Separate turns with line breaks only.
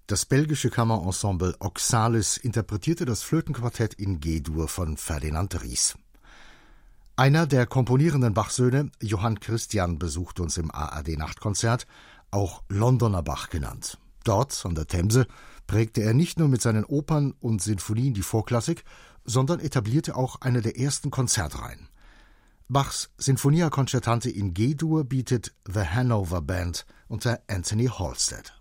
Das belgische Kammerensemble Oxalis interpretierte das Flötenquartett in G-Dur von Ferdinand Ries. Einer der komponierenden Bach-Söhne, Johann Christian, besucht uns im ARD-Nachtkonzert, auch Londoner Bach genannt. Dort, an der Themse, prägte er nicht nur mit seinen Opern und Sinfonien die Vorklassik, sondern etablierte auch eine der ersten Konzertreihen. Bachs Sinfonia Concertante in G-Dur bietet The Hanover Band unter Anthony Halstead.